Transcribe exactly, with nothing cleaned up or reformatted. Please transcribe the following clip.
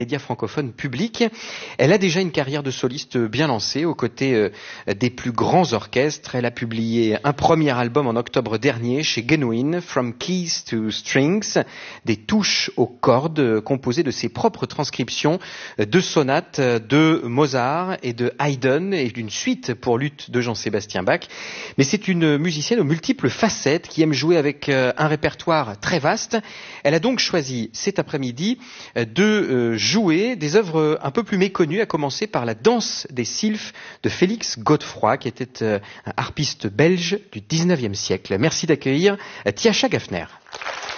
médias francophones publics. Elle a déjà une carrière de soliste bien lancée aux côtés euh, des plus grands orchestres. Elle a publié un premier album en octobre dernier chez Genuine, From Keys to Strings, des touches aux cordes euh, composées de ses propres transcriptions euh, de sonates euh, de Mozart et de Haydn et d'une suite pour luth de Jean-Sébastien Bach. Mais c'est une musicienne aux multiples facettes qui aime jouer avec euh, un répertoire très vaste. Elle a donc choisi cet après-midi euh, de euh, jouer des œuvres un peu plus méconnues, à commencer par la danse des sylphes de Félix Godefroy, qui était un harpiste belge du dix-neuvième siècle. Merci d'accueillir Tiascha Gaffner.